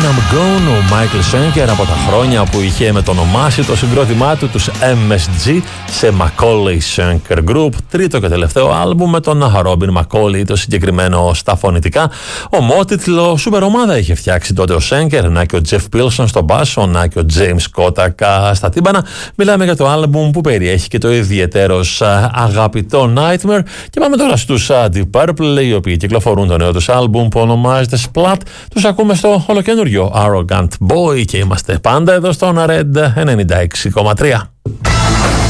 I'm Gone, ο Michael Schenker από τα χρόνια που είχε μετονομάσει το συγκρότημά του τους MSG σε Macaulay Schenker Group, τρίτο και τελευταίο άλμπουμ με τον Robin Macaulay, το συγκεκριμένο στα φωνητικά. Ομότιτλο σούπερ ομάδα είχε φτιάξει τότε ο Schenker, να και ο Jeff Pilson στο μπάσο, να και ο James Kotak στα τύμπανα. Μιλάμε για το άλμπουμ που περιέχει και το ιδιαιτέρως αγαπητό Nightmare. Και πάμε τώρα στους Deep Purple, οι οποίοι κυκλοφορούν το νέο τους άλμπουμ που ονομάζεται Splat. Τους ακούμε στο ολοκένουργιο Arrogant Boy και είμαστε πάντα εδώ στο Red 96,3.